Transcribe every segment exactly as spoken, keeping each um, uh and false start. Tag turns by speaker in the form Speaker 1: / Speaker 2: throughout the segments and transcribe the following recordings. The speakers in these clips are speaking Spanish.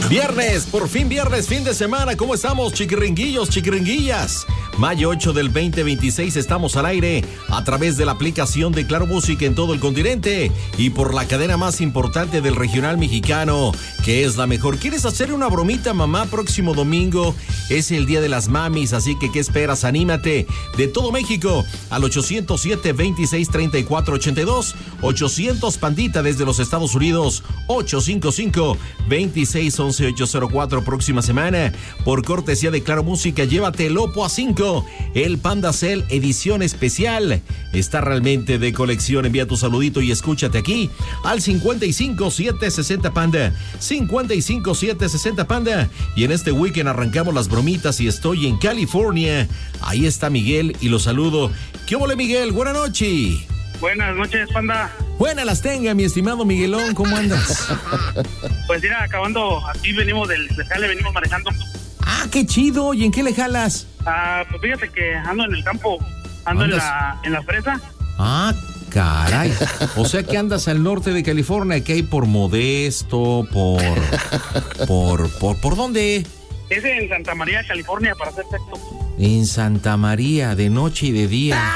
Speaker 1: Viernes, por fin viernes, fin de semana. ¿Cómo estamos, chiquiringuillos, chiquiringuillas? Mayo ocho del veinte veintiséis estamos al aire a través de la aplicación de Claro Música en todo el continente y por la cadena más importante del regional mexicano, que es la mejor. ¿Quieres hacer una bromita, mamá? Próximo domingo es el Día de las Mamis, así que ¿qué esperas? Anímate. De todo México al ochocientos siete, veintiséis, treinta y cuatro, ochenta y dos, ochocientos Pandita desde los Estados Unidos, ochocientos cincuenta y cinco, veintiséis, once, ochocientos cuatro. Próxima semana, por cortesía de Claro Música, llévate el Oppo A cinco. El Panda Cell edición especial. Está realmente de colección. Envía tu saludito y escúchate aquí al cincuenta y cinco, siete sesenta Panda. cincuenta y cinco, siete sesenta Panda. Y en este weekend arrancamos las bromitas y estoy en California. Ahí está Miguel y lo saludo. ¿Qué ole, Miguel? Buenas noches.
Speaker 2: Buenas noches, Panda.
Speaker 1: Buenas las tenga, mi estimado Miguelón. ¿Cómo andas?
Speaker 2: Pues mira, acabando, aquí venimos del jale, venimos manejando.
Speaker 1: Ah, qué chido. ¿Y en qué le jalas?
Speaker 2: Ah, pues fíjate que ando en el campo, ando en la, en la fresa.
Speaker 1: Ah, caray. O sea que andas al norte de California, que hay por Modesto, por... ¿Por, por, por dónde?
Speaker 2: Es en Santa María, California, para ser exacto.
Speaker 1: En Santa María, de noche y de día.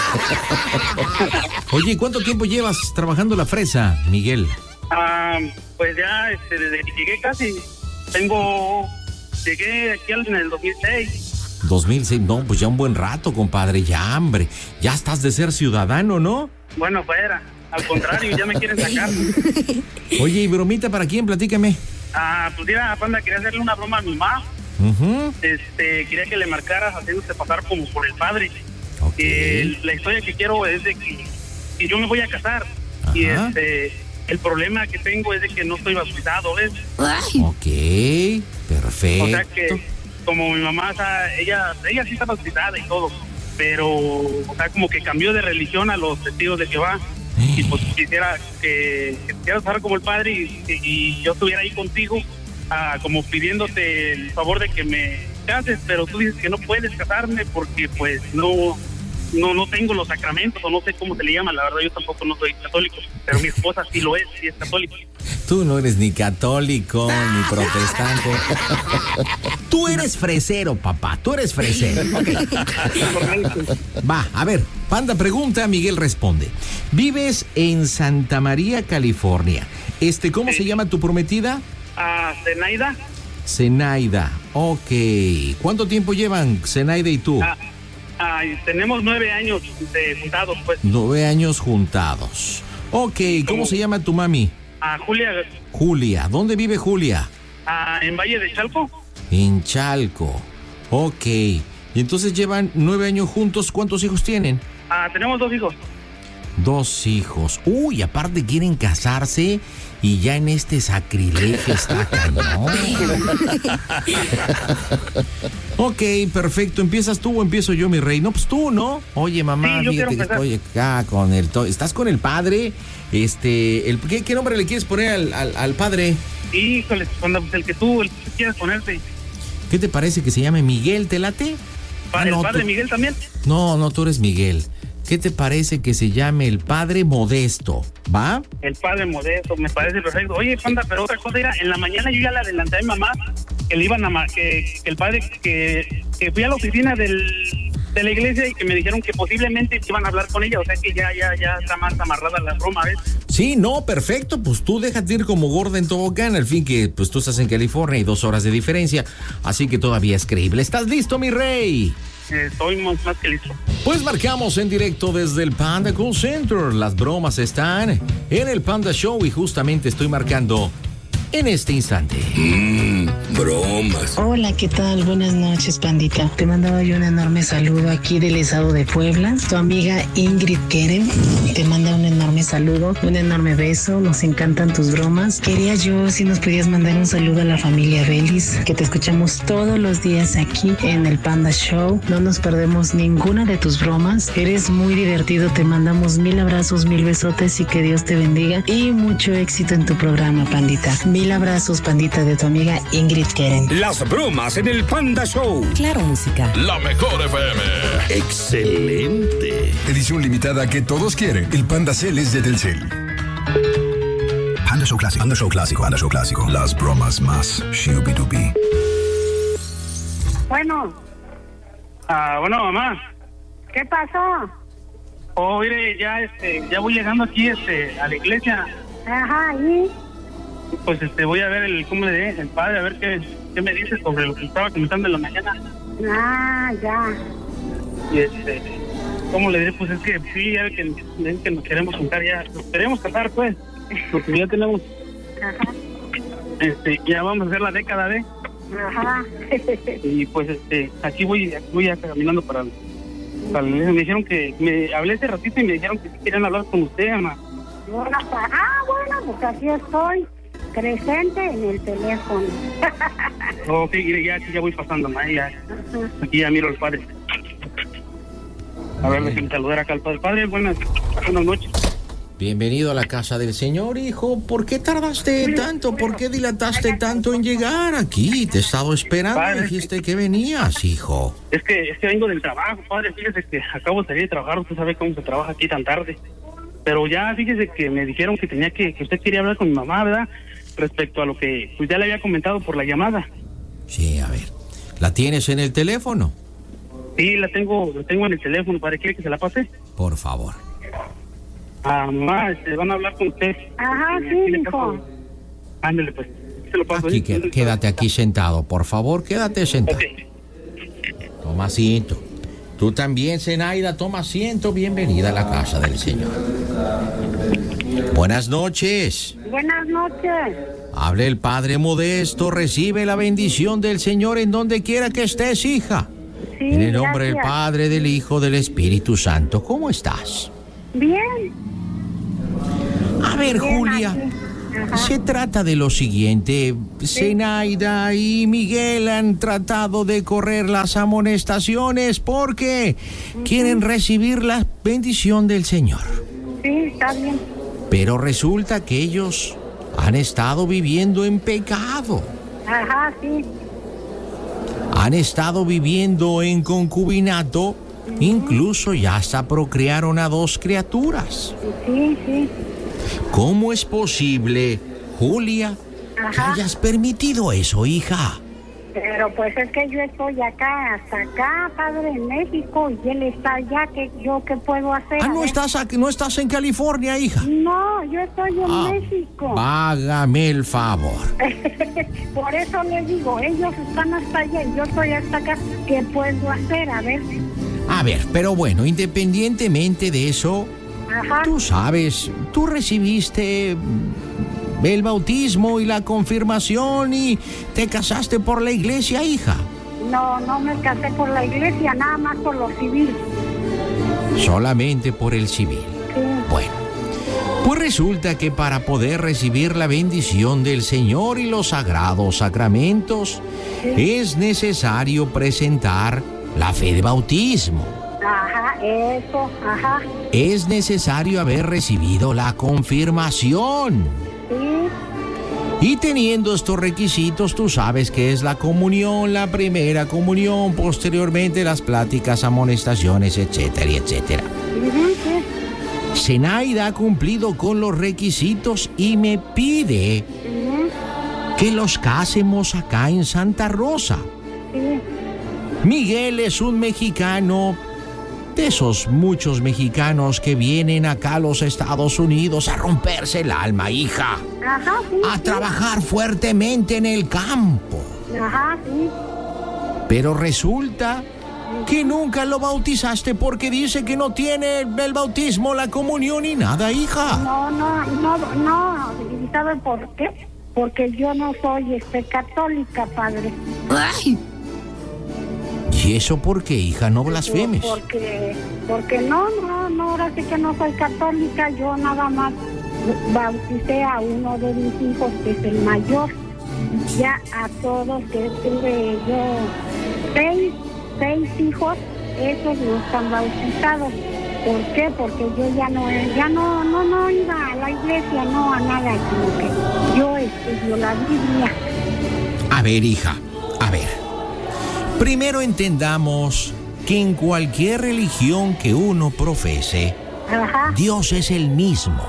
Speaker 1: Oye, ¿cuánto tiempo llevas trabajando la fresa, Miguel?
Speaker 2: Ah, pues ya, este, desde que llegué casi, tengo... Llegué aquí en el dos mil seis.
Speaker 1: dos mil seis, no, pues ya un buen rato, compadre, ya, hambre. Ya estás de ser ciudadano, ¿no?
Speaker 2: Bueno, fuera, al contrario, ya me quieren sacar.
Speaker 1: Oye, ¿y bromita para quién? Platícame.
Speaker 2: Ah, pues mira, Panda, quería hacerle una broma a mi mamá.
Speaker 1: Uh-huh.
Speaker 2: Este, quería que le marcaras haciéndose pasar como por el padre.
Speaker 1: Okay.
Speaker 2: Eh, la historia que quiero es de que, que yo me voy a casar. Ajá. Y este, el problema que tengo es de que no estoy bautizado, ¿ves?
Speaker 1: Ok, perfecto.
Speaker 2: O sea que, como mi mamá, o sea, ella, ella sí está bautizada y todo, pero, o sea, como que cambió de religión a los testigos de Jehová. Y pues quisiera que, que te quieras pasar como el padre y, y yo estuviera ahí contigo, ah, como pidiéndote el favor de que me cases, pero tú dices que no puedes casarme porque pues no no no tengo los sacramentos o no sé cómo se le llama. La verdad yo tampoco no soy católico, pero mi esposa sí lo es, sí es católica.
Speaker 1: Tú no eres ni católico ni protestante. Tú eres fresero, papá. Tú eres fresero. Okay. Va, a ver. Panda pregunta, Miguel responde. Vives en Santa María, California. Este, ¿cómo sí. se llama tu prometida?
Speaker 2: Ah, uh, Zenaida.
Speaker 1: Zenaida. Ok. ¿Cuánto tiempo llevan Zenaida y tú?
Speaker 2: Ah, ah, tenemos nueve años de juntados, pues.
Speaker 1: Nueve años juntados. Ok. ¿Cómo se llama tu mami?
Speaker 2: Ah, Julia.
Speaker 1: Julia. ¿Dónde vive Julia?
Speaker 2: Ah, en Valle de Chalco.
Speaker 1: En Chalco. Ok. Y entonces llevan nueve años juntos. ¿Cuántos hijos tienen?
Speaker 2: Ah, tenemos dos hijos.
Speaker 1: Dos hijos. Uy, aparte quieren casarse y ya en este sacrilegio está cañón. Ok, perfecto. ¿Empiezas tú o empiezo yo, mi rey? No, pues tú, ¿no? Oye, mamá,
Speaker 2: sí,
Speaker 1: fíjate que estoy acá con el... To- ¿Estás con el padre? Este, el, ¿qué, ¿Qué nombre le quieres poner al, al, al padre?
Speaker 2: Híjole, el que tú, el que tú quieras ponerte.
Speaker 1: ¿Qué te parece que se llame Miguel? ¿Te late?
Speaker 2: ¿Para ah, el no, padre tú... Miguel también?
Speaker 1: No, no, tú eres Miguel. ¿Qué te parece que se llame el padre Modesto? ¿Va?
Speaker 2: El padre Modesto, me parece perfecto. Oye, Panda, pero otra cosa era, en la mañana yo ya le adelanté a mi mamá que le iban a que, que el padre, que, que fui a la oficina del, de la iglesia y que me dijeron que posiblemente iban a hablar con ella, o sea que ya, ya, ya está más amarrada la broma, ¿ves?
Speaker 1: Sí, no, perfecto, pues tú déjate ir como gorda en tobogán, al fin que pues tú estás en California y dos horas de diferencia, así que todavía es creíble. ¿Estás listo, mi rey?
Speaker 2: Estoy más, más que listo.
Speaker 1: Pues marcamos en directo desde el Panda Call Center. Las bromas están en el Panda Show y justamente estoy marcando en este instante.
Speaker 3: Mmm, bromas.
Speaker 4: Hola, ¿qué tal? Buenas noches, Pandita. Te mandaba yo un enorme saludo aquí del estado de Puebla. Tu amiga Ingrid Keren te manda un enorme saludo, un enorme beso. Nos encantan tus bromas. Quería yo si nos podías mandar un saludo a la familia Vélez, que te escuchamos todos los días aquí en el Panda Show. No nos perdemos ninguna de tus bromas. Eres muy divertido. Te mandamos mil abrazos, mil besotes y que Dios te bendiga y mucho éxito en tu programa, Pandita. Mil abrazos, Pandita, de tu amiga Ingrid Keren.
Speaker 3: Las bromas en el Panda Show.
Speaker 5: Claro Música.
Speaker 6: La mejor F M.
Speaker 3: Excelente.
Speaker 7: Edición limitada que todos quieren. El Panda Cell es de Telcel.
Speaker 8: Panda
Speaker 5: Show Clásico, Panda Show Clásico, Panda Show Clásico. Las bromas más shooby-dooby.
Speaker 7: Bueno.
Speaker 2: Ah, bueno, mamá.
Speaker 7: ¿Qué pasó?
Speaker 2: Oh, mire, ya, este, ya voy llegando aquí, este, a la iglesia.
Speaker 7: Ajá, ¿y?
Speaker 2: Pues, este, voy a ver el, ¿cómo le diré? El padre, a ver qué, qué me dice sobre lo que estaba comentando en la mañana.
Speaker 7: Ah, ya.
Speaker 2: Y, este, ¿cómo le diré? Pues es que sí, ya ve que, que nos queremos juntar ya, nos queremos casar, pues, porque ya tenemos,
Speaker 7: Ajá.
Speaker 2: este, ya vamos a hacer la década de,
Speaker 7: Ajá.
Speaker 2: y pues, este, aquí voy, voy ya caminando para, para la iglesia. Me dijeron que, me hablé hace ratito y me dijeron que sí querían hablar con usted, mamá.
Speaker 7: Bueno, pa- ah, bueno, pues aquí estoy, presente en el teléfono.
Speaker 2: Ok, mire, ya, aquí ya voy pasando, mamá, ya,
Speaker 7: Ajá.
Speaker 2: aquí ya miro al padre. A ver, déjeme saludar acá al padre. Padre, buenas, buenas noches.
Speaker 1: Bienvenido a la casa del Señor, hijo. ¿Por qué tardaste tanto? ¿Por qué dilataste tanto en llegar aquí? Te he estado esperando.
Speaker 2: Padre.
Speaker 1: Dijiste que venías, hijo.
Speaker 2: Es que, es que vengo del trabajo, padre. Fíjese que acabo de salir de trabajar. Usted sabe cómo se trabaja aquí tan tarde. Pero ya, fíjese que me dijeron que tenía que, que usted quería hablar con mi mamá, ¿verdad? Respecto a lo que pues ya le había comentado por la llamada.
Speaker 1: Sí, a ver. ¿La tienes en el teléfono?
Speaker 2: Sí, la tengo, la tengo en el teléfono. ¿Para qué que se la pase?
Speaker 1: Por favor.
Speaker 2: Ah, mamá, este, van a hablar con usted.
Speaker 7: Ajá,
Speaker 2: Eh,
Speaker 7: sí,
Speaker 2: aquí le
Speaker 7: hijo.
Speaker 2: paso. Ándale, pues. Se lo paso.
Speaker 1: Aquí,
Speaker 2: ¿eh?
Speaker 1: qué- quédate aquí sentado. Por favor, quédate sentado.
Speaker 2: Ok.
Speaker 1: Toma asiento. Tú también, Zenaida, toma asiento. Bienvenida a la casa del Señor. Buenas noches.
Speaker 7: Buenas noches.
Speaker 1: Hable el Padre Modesto. Recibe la bendición del Señor en donde quiera que estés, hija.
Speaker 7: Sí,
Speaker 1: En el nombre del
Speaker 7: gracias.
Speaker 1: Padre, del Hijo, del Espíritu Santo. ¿Cómo estás?
Speaker 7: Bien.
Speaker 1: A ver,
Speaker 7: Bien,
Speaker 1: Julia.
Speaker 7: aquí. Ajá.
Speaker 1: Se trata de lo siguiente. Zenaida y Miguel han tratado de correr las amonestaciones porque quieren recibir la bendición del Señor.
Speaker 7: Sí, está bien.
Speaker 1: Pero resulta que ellos han estado viviendo en pecado.
Speaker 7: Ajá, sí.
Speaker 1: Han estado viviendo en concubinato. Incluso ya hasta procrearon a dos criaturas.
Speaker 7: Sí, sí.
Speaker 1: ¿Cómo es posible, Julia, que
Speaker 7: Ajá.
Speaker 1: hayas permitido eso, hija?
Speaker 7: Pero pues es que yo estoy acá, hasta acá, padre, en México, y él está allá, que yo qué puedo hacer.
Speaker 1: Ah,
Speaker 7: A
Speaker 1: no
Speaker 7: ver.
Speaker 1: estás aquí, no estás en California, hija.
Speaker 7: No, yo estoy en
Speaker 1: Ah,
Speaker 7: México.
Speaker 1: Hágame el favor.
Speaker 7: Por eso les digo, ellos están hasta allá y yo estoy hasta acá. ¿Qué puedo hacer? A ver.
Speaker 1: A ver, pero bueno, independientemente de eso,
Speaker 7: Ajá.
Speaker 1: tú sabes, tú recibiste el bautismo y la confirmación y te casaste por la iglesia, hija.
Speaker 7: No, no me casé por la iglesia, nada más por lo civil.
Speaker 1: Solamente por el civil.
Speaker 7: Sí.
Speaker 1: Bueno, pues resulta que para poder recibir la bendición del Señor y los sagrados sacramentos, es necesario presentar la fe de bautismo.
Speaker 7: Ajá, eso, ajá.
Speaker 1: Es necesario haber recibido la confirmación.
Speaker 7: Sí,
Speaker 1: Y teniendo estos requisitos, tú sabes que es la comunión, la primera comunión, posteriormente las pláticas, amonestaciones, etcétera, etcétera.
Speaker 7: ujú, sí,
Speaker 1: Zenaida ha cumplido con los requisitos y me pide
Speaker 7: ujú,
Speaker 1: que los casemos acá en Santa Rosa.
Speaker 7: sí.
Speaker 1: Miguel es un mexicano, de esos muchos mexicanos que vienen acá a los Estados Unidos a romperse el alma, hija,
Speaker 7: Ajá, sí.
Speaker 1: a
Speaker 7: sí.
Speaker 1: trabajar fuertemente en el campo.
Speaker 7: Ajá, sí.
Speaker 1: Pero resulta que nunca lo bautizaste porque dice que no tiene el bautismo, la comunión y nada, hija.
Speaker 7: No, no, no, no. ¿Y sabe por qué? Porque yo no soy este católica, padre.
Speaker 1: ¿Y eso por qué, hija? No blasfemes.
Speaker 7: Porque, porque no, no, no, ahora sí que no soy católica, yo nada más bauticé a uno de mis hijos, que es el mayor. Ya a todos que tuve yo seis, seis hijos, esos no están bautizados. ¿Por qué? Porque yo ya no, ya no, no, no iba a la iglesia, no a nada, sino que yo estudio la Biblia.
Speaker 1: A ver, hija, a ver. Primero entendamos que en cualquier religión que uno profese,
Speaker 7: Ajá,
Speaker 1: Dios es el mismo.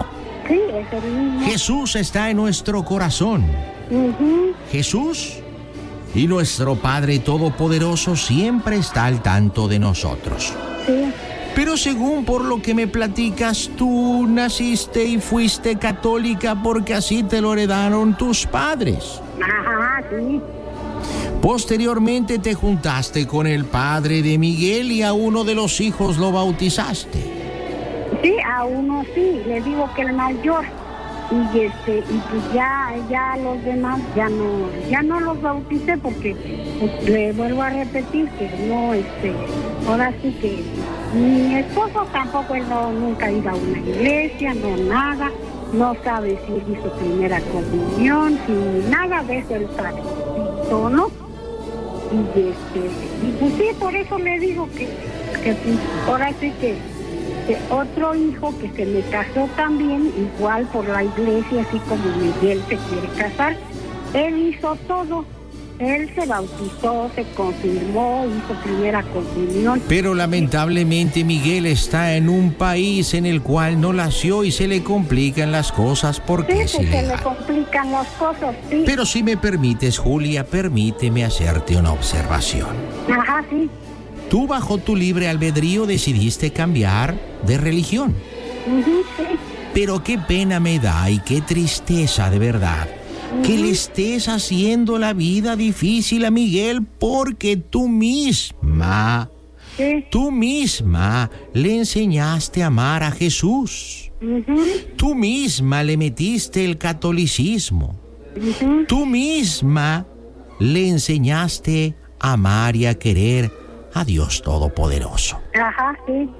Speaker 7: Sí, es el mismo.
Speaker 1: Jesús está en nuestro corazón.
Speaker 7: Uh-huh.
Speaker 1: Jesús y nuestro Padre Todopoderoso siempre está al tanto de nosotros.
Speaker 7: Sí.
Speaker 1: Pero según por lo que me platicas, tú naciste y fuiste católica porque así te lo heredaron tus padres.
Speaker 7: Ajá, sí.
Speaker 1: Posteriormente te juntaste con el padre de Miguel y a uno de los hijos lo bautizaste.
Speaker 7: Sí, a uno sí, le digo que el mayor. Y este, y pues ya, ya los demás ya no, ya no los bauticé porque pues, le vuelvo a repetir que no, este, ahora sí que mi esposo tampoco él no, nunca ha ido a una iglesia, no nada, no sabe si él hizo primera comunión, si nada de eso él sabe, ¿no? Y este, y pues sí, por eso le digo que, que pues, ahora sí que otro hijo que se me casó también, igual por la iglesia, así como Miguel se quiere casar, él hizo todo, él se bautizó, se confirmó, hizo primera comunión.
Speaker 1: Pero lamentablemente Miguel está en un país en el cual no nació y se le complican las cosas porque
Speaker 7: sí,
Speaker 1: es
Speaker 7: pues
Speaker 1: ilegal.
Speaker 7: Se le complican las cosas, sí.
Speaker 1: Pero si me permites, Julia, permíteme hacerte una observación.
Speaker 7: Ajá, sí.
Speaker 1: Tú bajo tu libre albedrío decidiste cambiar de religión.
Speaker 7: Uh-huh, sí.
Speaker 1: Pero qué pena me da y qué tristeza de verdad uh-huh. que le estés haciendo la vida difícil a Miguel porque tú misma,
Speaker 7: sí.
Speaker 1: tú misma le enseñaste a amar a Jesús.
Speaker 7: Uh-huh.
Speaker 1: Tú misma le metiste el catolicismo.
Speaker 7: Uh-huh.
Speaker 1: Tú misma le enseñaste a amar y a querer a Dios Todopoderoso.
Speaker 7: Ajá, sí.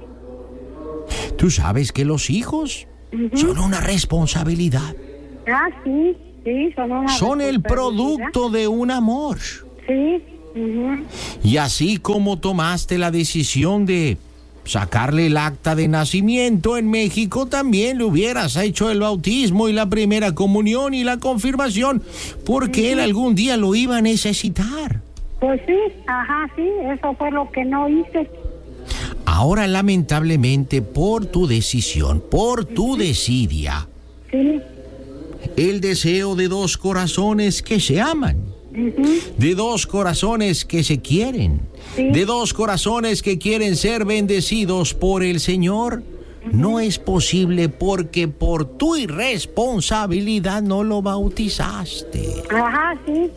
Speaker 1: Tú sabes que los hijos uh-huh. son una responsabilidad.
Speaker 7: Ah, sí, sí, son una
Speaker 1: Son el producto de un amor.
Speaker 7: Sí. Uh-huh.
Speaker 1: Y así como tomaste la decisión de sacarle el acta de nacimiento en México, también le hubieras hecho el bautismo y la primera comunión y la confirmación, porque uh-huh. él algún día lo iba a necesitar.
Speaker 7: Pues sí, ajá, sí, eso fue lo que no hice.
Speaker 1: Ahora, lamentablemente, por tu decisión, por tu desidia,
Speaker 7: sí.
Speaker 1: el deseo de dos corazones que se aman,
Speaker 7: uh-huh.
Speaker 1: de dos corazones que se quieren,
Speaker 7: sí.
Speaker 1: de dos corazones que quieren ser bendecidos por el Señor, uh-huh. no es posible porque por tu irresponsabilidad no lo bautizaste.
Speaker 7: Ajá, sí.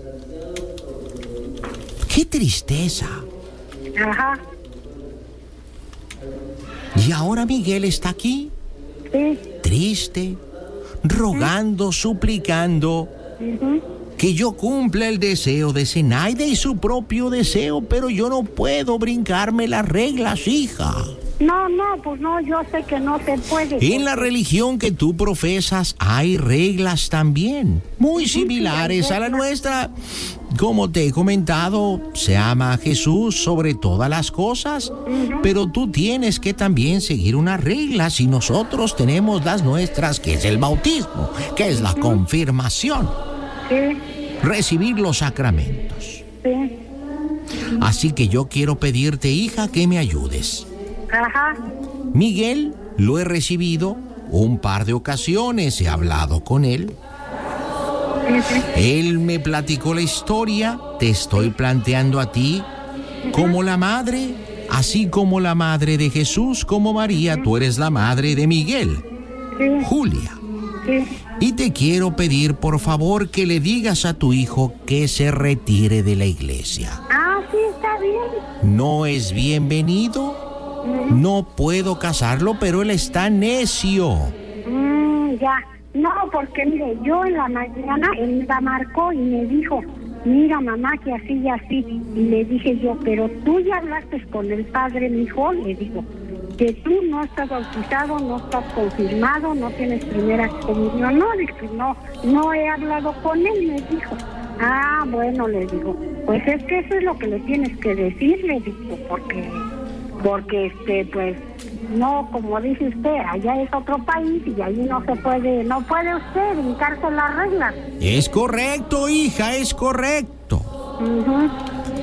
Speaker 1: ¡Qué tristeza!
Speaker 7: Ajá.
Speaker 1: Y ahora Miguel está aquí,
Speaker 7: sí.
Speaker 1: triste, rogando, ¿sí? suplicando
Speaker 7: uh-huh.
Speaker 1: que yo cumpla el deseo de Zenaida y su propio deseo, pero yo no puedo brincarme las reglas, hija.
Speaker 7: No, no, pues no, yo sé que no se puede.
Speaker 1: En la religión que tú profesas hay reglas también, muy similares a la nuestra. Como te he comentado, se ama a Jesús sobre todas las cosas, uh-huh. pero tú tienes que también seguir unas reglas y nosotros tenemos las nuestras, que es el bautismo, que es la uh-huh. confirmación,
Speaker 7: sí.
Speaker 1: recibir los sacramentos.
Speaker 7: Sí.
Speaker 1: Así que yo quiero pedirte, hija, que me ayudes.
Speaker 7: Ajá.
Speaker 1: Miguel lo he recibido un par de ocasiones, he hablado con él. Él me platicó la historia, te estoy planteando a ti como la madre, así como la madre de Jesús, como María, tú eres la madre de Miguel, Julia. Y te quiero pedir, por favor, que le digas a tu hijo que se retire de la iglesia.
Speaker 7: Ah, sí, está bien.
Speaker 1: No es bienvenido, no puedo casarlo, pero él está necio.
Speaker 7: Mm, ya. No, porque mire, yo en la mañana él me marcó y me dijo, mira mamá, que así y así. Y le dije yo, pero tú ya hablaste con el padre, mi hijo, le digo, que tú no estás bautizado, no estás confirmado, no tienes primera comunión. No, dije, no, no he hablado con él, me dijo. Ah, bueno, le digo, pues es que eso es lo que le tienes que decir, le digo, porque, porque este, pues, no, como dice usted, allá es otro país y ahí no se puede, no puede usted brincarse las reglas.
Speaker 1: Es correcto, hija, es correcto.
Speaker 7: Uh-huh.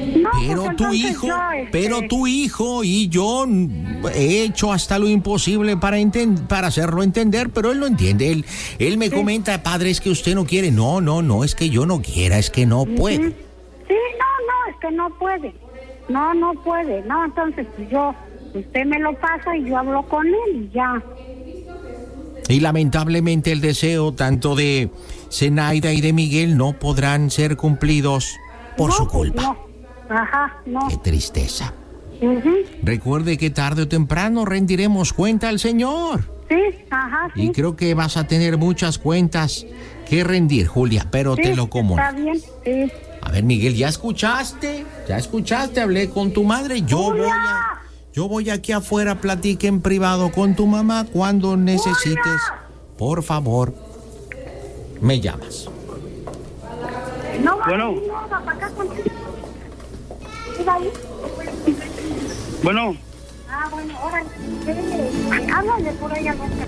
Speaker 7: No,
Speaker 1: pero
Speaker 7: pues
Speaker 1: tu
Speaker 7: entonces
Speaker 1: hijo,
Speaker 7: yo, este,
Speaker 1: pero tu hijo y yo he hecho hasta lo imposible para enten- para hacerlo entender, pero él no entiende. Él, él me
Speaker 7: Sí.
Speaker 1: comenta, padre, es que usted no quiere. No, no, no, es que yo no quiera, es que no puedo.
Speaker 7: Ujú. Sí, no, no, es que no puede. No, no puede. No, entonces pues yo, usted me lo pasa y yo hablo con él y ya.
Speaker 1: Y lamentablemente el deseo tanto de Zenaida y de Miguel no podrán ser cumplidos por
Speaker 7: No,
Speaker 1: su
Speaker 7: pues
Speaker 1: culpa.
Speaker 7: no. Ajá, no.
Speaker 1: Qué tristeza.
Speaker 7: Ujú.
Speaker 1: Recuerde que tarde o temprano rendiremos cuenta al Señor.
Speaker 7: Sí, ajá, sí.
Speaker 1: Y creo que vas a tener muchas cuentas que rendir, Julia, pero
Speaker 7: Sí,
Speaker 1: te lo como.
Speaker 7: está bien, sí.
Speaker 1: A ver, Miguel, ¿ya escuchaste? ¿Ya escuchaste? Hablé con tu madre. Yo voy
Speaker 7: ¡Julia!
Speaker 1: a, yo voy aquí afuera, platique en privado con tu mamá cuando necesites.
Speaker 7: ¡Julia!
Speaker 1: Por favor, me llamas.
Speaker 7: No, va,
Speaker 2: Bueno.
Speaker 7: no, va para acá contigo. ¿Sí va ahí?
Speaker 2: Bueno,
Speaker 7: Ah, bueno, órale. Sí, háblale por ahí al Oscar.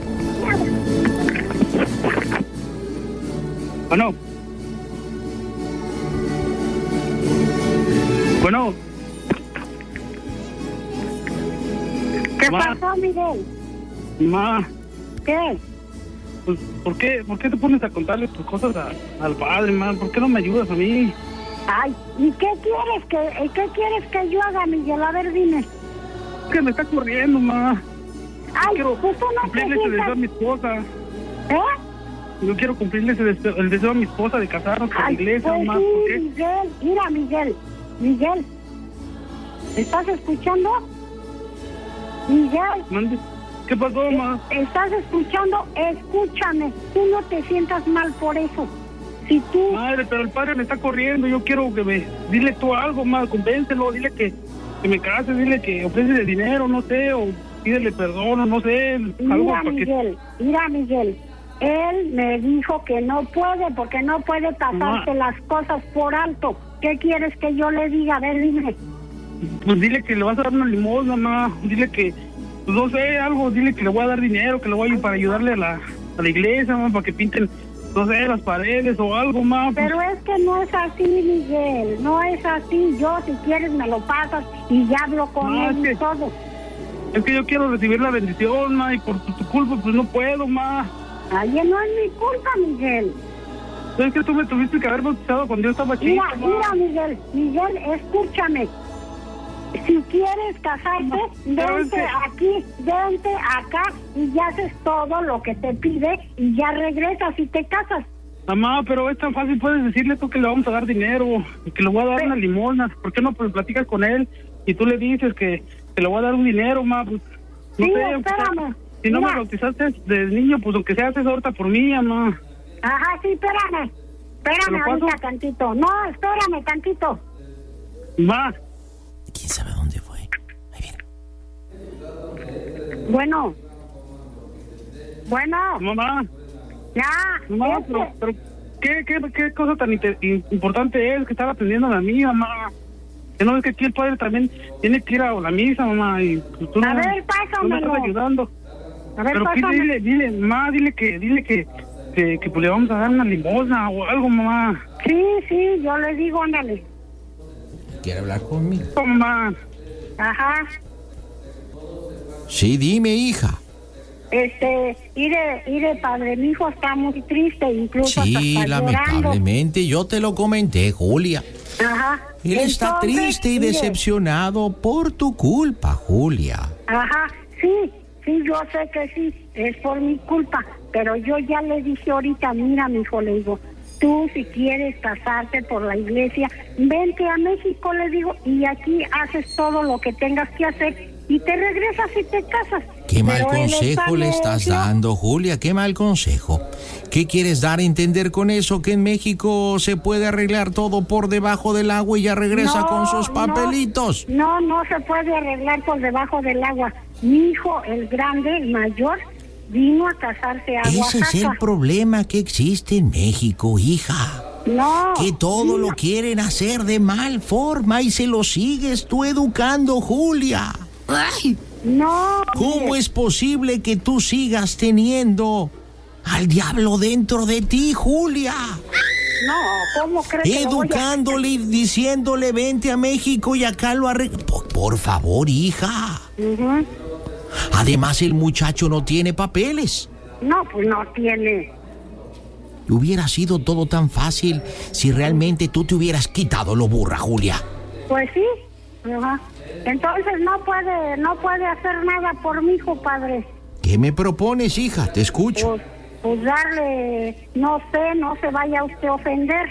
Speaker 2: bueno. Bueno,
Speaker 7: ¿Qué
Speaker 2: Ma.
Speaker 7: pasó, Miguel?
Speaker 2: ma,
Speaker 7: ¿Qué?
Speaker 2: pues, ¿por qué, ¿por qué te pones a contarle tus cosas a- al padre, ma? ¿Por qué no me ayudas a mí?
Speaker 7: Ay, ¿y qué quieres que, y qué quieres que yo haga, Miguel? A ver, dime.
Speaker 2: Es que me está corriendo, ma.
Speaker 7: Ay,
Speaker 2: quiero
Speaker 7: pues tú no te
Speaker 2: cumplirle ese deseo a
Speaker 7: sientas...
Speaker 2: mi esposa.
Speaker 7: ¿Eh?
Speaker 2: Yo quiero cumplirle ese deseo, el deseo a mi esposa de casarnos con la
Speaker 7: Ay,
Speaker 2: iglesia,
Speaker 7: pues
Speaker 2: ma. ¿Por
Speaker 7: sí,
Speaker 2: qué?
Speaker 7: Miguel. Mira, Miguel. Miguel. ¿Estás escuchando? Miguel.
Speaker 2: Mande. ¿Qué pasó, ma?
Speaker 7: ¿Estás escuchando? Escúchame. Tú no te sientas mal por eso. Si tú...
Speaker 2: Madre, pero el padre me está corriendo. Yo quiero que me... Dile tú algo, ma. Convéncelo. Dile que, que me case. Dile que ofrece dinero, no sé. O pídele perdón, o no sé. Algo
Speaker 7: Mira,
Speaker 2: para que...
Speaker 7: Miguel. Mira, Miguel. Él me dijo que no puede porque no puede pasarse
Speaker 2: Ma.
Speaker 7: las cosas por alto. ¿Qué quieres que yo le diga? A ver, dime.
Speaker 2: Pues dile que le vas a dar una limosna, ma. Dile que... Pues no sé, algo. Dile que le voy a dar dinero, que le voy a ir para ayudarle a la, a la iglesia, ma. Para que pinten, no sé, las paredes o algo, ma. Pues,
Speaker 7: Pero es que no es así, Miguel. No es así. Yo, si quieres, me lo pasas y ya hablo con
Speaker 2: Ma,
Speaker 7: él y
Speaker 2: es que-
Speaker 7: todo.
Speaker 2: es que yo quiero recibir la bendición, ma. Y por tu, tu culpa, pues no puedo, ma.
Speaker 7: Ay, no es mi culpa, Miguel.
Speaker 2: Es que tú me tuviste que haber bautizado cuando yo estaba chico,
Speaker 7: Mira,
Speaker 2: ma.
Speaker 7: mira, Miguel. Miguel, escúchame. Si quieres casarte,
Speaker 2: Pero es
Speaker 7: vente
Speaker 2: que-
Speaker 7: aquí, vente acá y ya haces todo lo que te pide y ya regresas y te casas.
Speaker 2: Mamá, pero es tan fácil, puedes decirle tú que le vamos a dar dinero, y que le voy a dar
Speaker 7: Pero-
Speaker 2: una limosna. ¿Por qué no pues, platicas con él y tú le dices que, que le voy a dar un dinero, ma? Pues, no
Speaker 7: Sí,
Speaker 2: sé, aunque sea-
Speaker 7: espérame.
Speaker 2: si no
Speaker 7: Mira.
Speaker 2: me bautizaste de niño, pues aunque sea haces ahorita por mí, mamá.
Speaker 7: Ajá, sí, espérame.
Speaker 2: ¿Te
Speaker 7: Espérame
Speaker 2: lo paso?
Speaker 7: ahorita tantito. No, espérame tantito.
Speaker 2: Ma,
Speaker 1: ¿Quién sabe dónde fue? Ahí viene.
Speaker 7: Bueno. Bueno,
Speaker 2: mamá,
Speaker 7: ya.
Speaker 2: mamá,
Speaker 7: este-
Speaker 2: pero, pero ¿qué, qué, qué cosa tan inte- in- importante es que estar atendiendo a mí, mamá? Que no es que aquí el padre también tiene que ir a la misa, mamá, y pues, tú
Speaker 7: A
Speaker 2: no,
Speaker 7: ver,
Speaker 2: tú me
Speaker 7: pásamelo.
Speaker 2: estás ayudando.
Speaker 7: A ver,
Speaker 2: Pero ¿qué?
Speaker 7: pásame.
Speaker 2: dile, dile, mamá, dile que, dile que, que, que pues, le vamos a dar una limosna o algo, mamá.
Speaker 7: Sí, sí, yo le digo, ándale.
Speaker 1: ¿Quiere hablar conmigo?
Speaker 2: Mamá,
Speaker 7: Ajá.
Speaker 1: Sí, dime, hija.
Speaker 7: Este, ire, ire, padre, mi hijo está muy triste, incluso
Speaker 1: Sí,
Speaker 7: hasta está llorando.
Speaker 1: lamentablemente, yo te lo comenté, Julia.
Speaker 7: Ajá.
Speaker 1: Él está
Speaker 7: Entonces,
Speaker 1: triste y
Speaker 7: mire,
Speaker 1: decepcionado por tu culpa, Julia.
Speaker 7: Ajá, sí, sí, yo sé que sí, es por mi culpa, pero yo ya le dije ahorita, mira, mi hijo, le digo, tú si quieres casarte por la iglesia, vente a México, le digo, y aquí haces todo lo que tengas que hacer y te regresas y te casas.
Speaker 1: Qué mal
Speaker 7: Pero él está
Speaker 1: consejo le estás
Speaker 7: necio.
Speaker 1: dando, Julia, qué mal consejo. ¿Qué quieres dar a entender con eso? Que en México se puede arreglar todo por debajo del agua y ya regresa
Speaker 7: No,
Speaker 1: con sus
Speaker 7: no,
Speaker 1: papelitos.
Speaker 7: No, no se puede arreglar por debajo del agua. Mi hijo, el grande, el mayor, vino a casarse a
Speaker 1: Ese
Speaker 7: Oaxaca.
Speaker 1: es el problema que existe en México, hija.
Speaker 7: No.
Speaker 1: Que todo
Speaker 7: mira,
Speaker 1: lo quieren hacer de mal forma y se lo sigues tú educando, Julia. ¡Ay!
Speaker 7: No.
Speaker 1: ¿Cómo
Speaker 7: mire,
Speaker 1: es posible que tú sigas teniendo al diablo dentro de ti, Julia?
Speaker 7: No, ¿cómo crees que lo voy a-
Speaker 1: Educándole y diciéndole, vente a México y acá lo arreglo. Por, por favor, hija.
Speaker 7: Ujú.
Speaker 1: Además, el muchacho no tiene papeles.
Speaker 7: No, pues no tiene.
Speaker 1: Hubiera sido todo tan fácil si realmente tú te hubieras quitado lo burra, Julia.
Speaker 7: Pues sí. Ajá. Entonces no puede, no puede hacer nada por mi hijo, padre.
Speaker 1: ¿Qué me propones, hija? Te escucho.
Speaker 7: Pues, pues darle, no sé, no se vaya usted a ofender.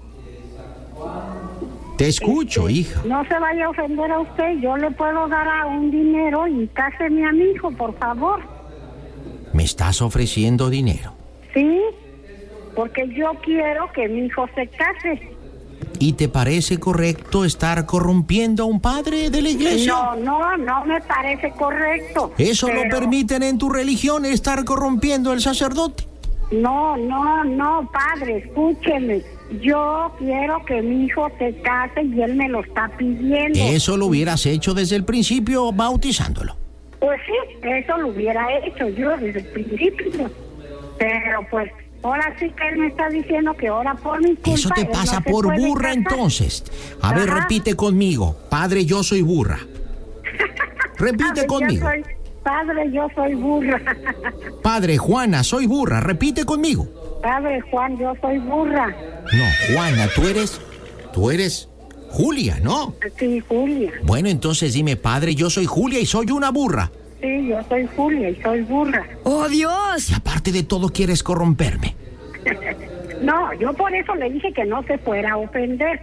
Speaker 1: Te escucho,
Speaker 7: Este,
Speaker 1: hija.
Speaker 7: No se vaya a ofender a usted. Yo le puedo dar a un dinero y cáseme a mi hijo, por favor.
Speaker 1: Me estás ofreciendo dinero.
Speaker 7: Sí, porque yo quiero que mi hijo se case.
Speaker 1: ¿Y te parece correcto estar corrompiendo a un padre de la iglesia?
Speaker 7: No, no, no me parece correcto.
Speaker 1: ¿Eso lo
Speaker 7: pero-
Speaker 1: permiten en tu religión, estar corrompiendo al sacerdote?
Speaker 7: No, no, no, padre, escúcheme. Yo quiero que mi hijo se case y él me lo está pidiendo.
Speaker 1: Eso lo hubieras hecho desde el principio bautizándolo.
Speaker 7: Pues sí, eso lo hubiera hecho yo desde el principio. Pero pues, ahora sí que él me está diciendo que ahora por mi culpa...
Speaker 1: Eso te
Speaker 7: él no
Speaker 1: pasa
Speaker 7: se
Speaker 1: por
Speaker 7: puede
Speaker 1: burra
Speaker 7: casar.
Speaker 1: entonces. A ver,
Speaker 7: Ajá.
Speaker 1: repite conmigo. Padre, yo soy burra. Repite
Speaker 7: Padre,
Speaker 1: conmigo.
Speaker 7: Yo soy, padre, yo soy burra.
Speaker 1: Padre, Juana, soy burra. Repite conmigo.
Speaker 7: Padre Juan, yo soy burra.
Speaker 1: No, Juana, tú eres... Tú eres Julia, ¿no?
Speaker 7: Sí, Julia.
Speaker 1: Bueno, entonces dime, padre, yo soy Julia y soy una burra.
Speaker 7: Sí, yo soy Julia y soy burra.
Speaker 8: ¡Oh, Dios!
Speaker 1: Y aparte de todo quieres corromperme.
Speaker 7: No, yo por eso le dije que no se fuera a ofender.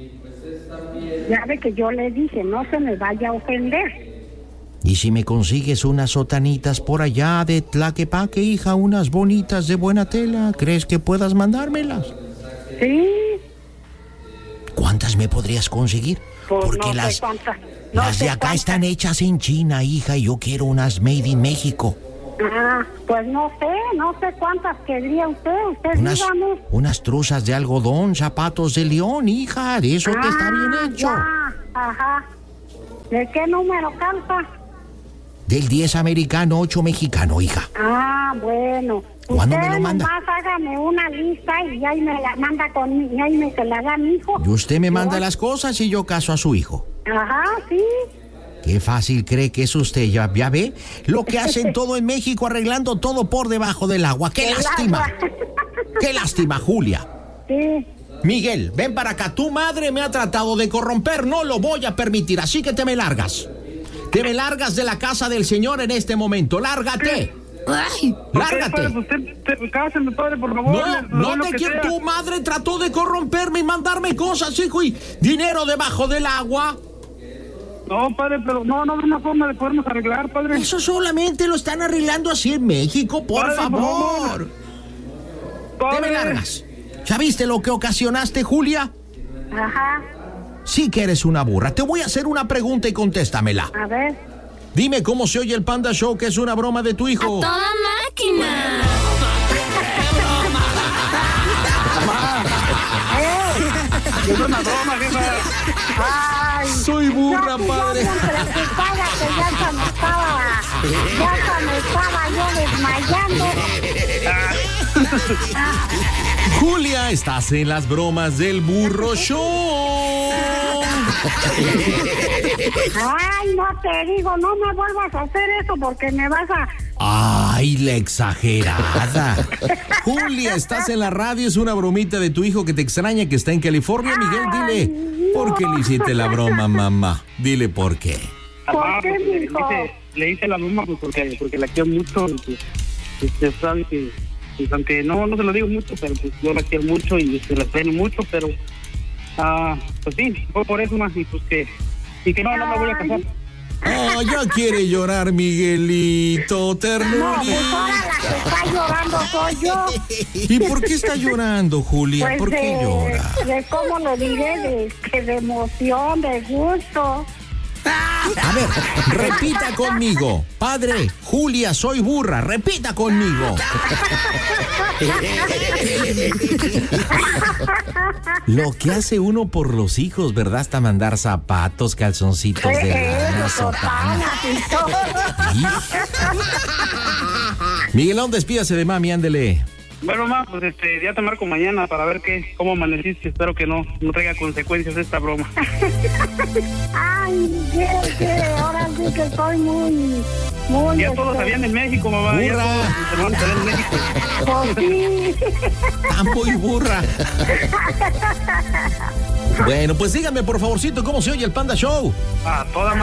Speaker 7: Ya ve que yo le dije, no se me vaya a ofender.
Speaker 1: Y si me consigues unas sotanitas por allá de Tlaquepaque, hija, unas bonitas de buena tela, ¿crees que puedas mandármelas?
Speaker 7: Sí,
Speaker 1: ¿Cuántas me podrías conseguir?
Speaker 7: pues
Speaker 1: Porque
Speaker 7: no
Speaker 1: las,
Speaker 7: sé cuántas. No
Speaker 1: las
Speaker 7: sé
Speaker 1: de acá
Speaker 7: cuántas.
Speaker 1: están hechas en China, hija, y yo quiero unas made in México.
Speaker 7: Ah, pues no sé, no sé cuántas querría usted. Usted
Speaker 1: Unas,
Speaker 7: dígame.
Speaker 1: unas truzas de algodón, zapatos de león, hija, de eso que está bien
Speaker 7: Ah,
Speaker 1: hecho.
Speaker 7: ya, ajá. ¿De qué número calza?
Speaker 1: Del diez americano, ocho mexicano, hija.
Speaker 7: Ah, bueno.
Speaker 1: ¿Cuándo
Speaker 7: Usted
Speaker 1: me lo manda?
Speaker 7: nomás hágame una lista y ahí me la manda con y ahí me se la da mi hijo.
Speaker 1: Y usted me manda
Speaker 7: Yo-
Speaker 1: las cosas y yo caso a su hijo.
Speaker 7: Ajá, sí.
Speaker 1: Qué fácil cree que es usted, ya, ya ve lo que hacen todo en México, arreglando todo por debajo del agua. ¡Qué
Speaker 7: El
Speaker 1: lástima!
Speaker 7: agua.
Speaker 1: ¡Qué lástima, Julia!
Speaker 7: Sí.
Speaker 1: Miguel, ven para acá. Tu madre me ha tratado de corromper, no lo voy a permitir, así que te me largas. Te me largas de la casa del Señor en este momento. ¡Lárgate!
Speaker 8: ¡Ay!
Speaker 1: ¡Lárgate!
Speaker 2: Padre, pues usted, te- cáseme, padre, por favor.
Speaker 1: No,
Speaker 2: le- le doy
Speaker 1: no
Speaker 2: lo
Speaker 1: te
Speaker 2: que
Speaker 1: quiero.
Speaker 2: sea.
Speaker 1: Tu madre trató de corromperme y mandarme cosas, hijo, y dinero debajo del agua.
Speaker 2: No, padre, pero no, no hay una forma de podernos arreglar, padre.
Speaker 1: Eso solamente lo están arreglando así en México, por
Speaker 2: Padre, por
Speaker 1: favor.
Speaker 2: favor.
Speaker 1: Te me
Speaker 2: Padre.
Speaker 1: largas. ¿Ya viste lo que ocasionaste, Julia?
Speaker 7: Ajá.
Speaker 1: Sí que eres una burra. Te voy a hacer una pregunta y contéstamela.
Speaker 7: A ver.
Speaker 1: Dime cómo se oye el Panda Show, que es una broma de tu hijo.
Speaker 8: ¡Toda máquina!
Speaker 2: Es una broma, jefa.
Speaker 7: Ay.
Speaker 1: Soy burra,
Speaker 7: yo,
Speaker 1: padre.
Speaker 7: Yo bien preocupada que ya se me estaba, ya se me estaba yo desmayando.
Speaker 1: Julia, estás en las bromas del Burro Show.
Speaker 7: Ay, no te digo, no me vuelvas a hacer eso porque me vas a...
Speaker 1: Ay, la exagerada. Julia, estás en la radio, es una bromita de tu hijo que te extraña, que está en California. Miguel, dile, ¿por qué le hiciste la broma, mamá? Dile por qué.
Speaker 7: ¿Por
Speaker 2: Ajá,
Speaker 7: qué,
Speaker 2: pues, le,
Speaker 7: mijo?
Speaker 2: hice, le hice la broma pues, porque, porque la quiero mucho. Y, pues, usted sabe que, pues, aunque no, no se lo digo mucho, pero pues, yo la quiero mucho y se la espero mucho, pero... Ah, pues sí, fue por eso más y pues que... Y que no, no me voy a casar.
Speaker 1: Oh, ya quiere llorar, Miguelito,
Speaker 7: No,
Speaker 1: ternurita.
Speaker 7: pues ahora la que está llorando soy yo.
Speaker 1: ¿Y por qué está llorando, Julia?
Speaker 7: Pues
Speaker 1: ¿Por qué
Speaker 7: de,
Speaker 1: llora?
Speaker 7: de cómo lo diré, de, que de emoción, de gusto.
Speaker 1: A ver, repita conmigo. Padre, Julia, soy burra. Repita conmigo. Lo que hace uno por los hijos, ¿verdad? Hasta mandar zapatos, calzoncitos de lana,
Speaker 7: Eh,
Speaker 1: sotana.
Speaker 7: sotanas y todo.
Speaker 1: ¿Sí? Miguelón, despídase de mami, ándele.
Speaker 2: Bueno, mamá, pues este, ya te marco mañana para ver qué, cómo amaneciste. Espero que no, no traiga consecuencias esta broma.
Speaker 7: Ay, ¿qué, qué? Ahora sí que estoy muy, muy...
Speaker 2: Ya todos
Speaker 7: este,
Speaker 2: sabían en México, mamá.
Speaker 1: ¡Burra!
Speaker 2: Ya todos mis hermanos sabían en México.
Speaker 7: Pues sí.
Speaker 1: Está muy burra. Bueno, pues díganme por favorcito cómo se oye el Panda Show.
Speaker 2: A toda